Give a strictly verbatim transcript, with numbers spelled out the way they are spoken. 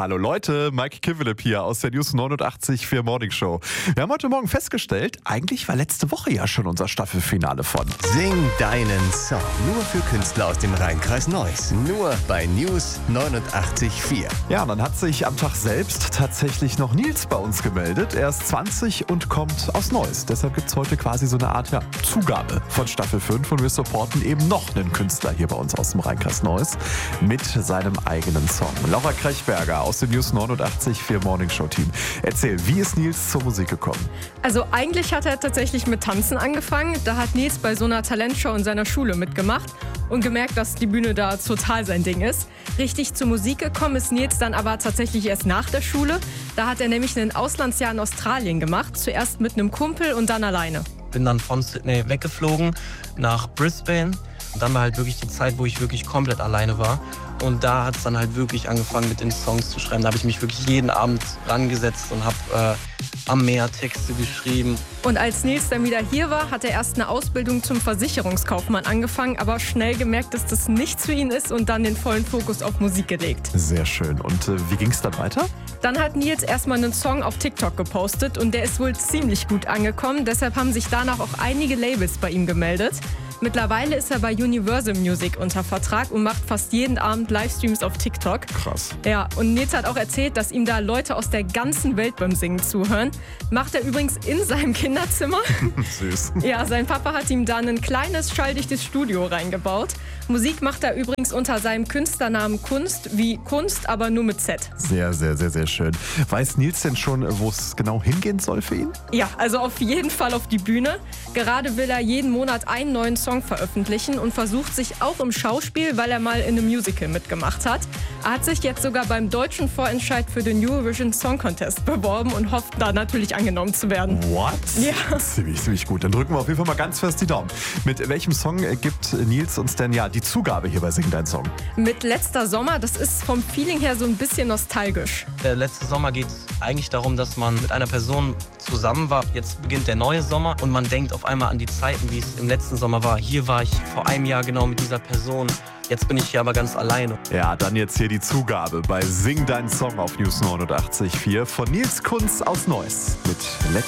Hallo Leute, Mike Kivelip hier aus der News neunundachtzig Komma vier Morning Show. Wir haben heute Morgen festgestellt, eigentlich war letzte Woche ja schon unser Staffelfinale von Sing deinen Song. Nur für Künstler aus dem Rhein-Kreis Neuss. Nur bei News neunundachtzig Komma vier. Ja, und dann hat sich am Tag selbst tatsächlich noch Nils bei uns gemeldet. Er ist zwanzig und kommt aus Neuss. Deshalb gibt es heute quasi so eine Art ja, Zugabe von Staffel fünf und wir supporten eben noch einen Künstler hier bei uns aus dem Rhein-Kreis Neuss mit seinem eigenen Song. Laura Krechberger aus dem News neunundachtzig Komma vier Morning Show Team. Erzähl, wie ist Nils zur Musik gekommen? Also eigentlich hat er tatsächlich mit Tanzen angefangen. Da hat Nils bei so einer Talentshow in seiner Schule mitgemacht und gemerkt, dass die Bühne da total sein Ding ist. Richtig zur Musik gekommen ist Nils dann aber tatsächlich erst nach der Schule. Da hat er nämlich ein Auslandsjahr in Australien gemacht. Zuerst mit einem Kumpel und dann alleine. Bin dann von Sydney weggeflogen nach Brisbane. Und dann war halt wirklich die Zeit, wo ich wirklich komplett alleine war. Und da hat es dann halt wirklich angefangen, mit den Songs zu schreiben. Da habe ich mich wirklich jeden Abend rangesetzt und habe äh, am Meer Texte geschrieben. Und als Nils dann wieder hier war, hat er erst eine Ausbildung zum Versicherungskaufmann angefangen, aber schnell gemerkt, dass das nichts für ihn ist und dann den vollen Fokus auf Musik gelegt. Sehr schön. Und äh, wie ging es dann weiter? Dann hat Nils erstmal einen Song auf TikTok gepostet und der ist wohl ziemlich gut angekommen. Deshalb haben sich danach auch einige Labels bei ihm gemeldet. Mittlerweile ist er bei Universal Music unter Vertrag und macht fast jeden Abend Livestreams auf TikTok. Krass. Ja, und Nils hat auch erzählt, dass ihm da Leute aus der ganzen Welt beim Singen zuhören. Macht er übrigens in seinem Kinderzimmer. Süß. Ja, sein Papa hat ihm da ein kleines, schalldichtes Studio reingebaut. Musik macht er übrigens unter seinem Künstlernamen Kunst, wie Kunst, aber nur mit Z. Sehr, sehr, sehr, sehr schön. Weiß Nils denn schon, wo es genau hingehen soll für ihn? Ja, also auf jeden Fall auf die Bühne. Gerade will er jeden Monat einen neuen Song veröffentlichen und versucht sich auch im Schauspiel, weil er mal in einem Musical mitgemacht hat. Er hat sich jetzt sogar beim deutschen Vorentscheid für den Eurovision Song Contest beworben und hofft da natürlich angenommen zu werden. What? Ja. Ziemlich, ziemlich gut. Dann drücken wir auf jeden Fall mal ganz fest die Daumen. Mit welchem Song gibt Nils uns denn ja die Zugabe hier bei Sing Dein Song? Mit Letzter Sommer, das ist vom Feeling her so ein bisschen nostalgisch. Der letzte Sommer geht es eigentlich darum, dass man mit einer Person zusammen war. Jetzt beginnt der neue Sommer und man denkt auf einmal an die Zeiten, wie es im letzten Sommer war. Hier war ich vor einem Jahr genau mit dieser Person. Jetzt bin ich hier aber ganz alleine. Ja, dann jetzt hier die Zugabe bei Sing Dein Song auf News neunundachtzig Komma vier von Nils Kunz aus Neuss mit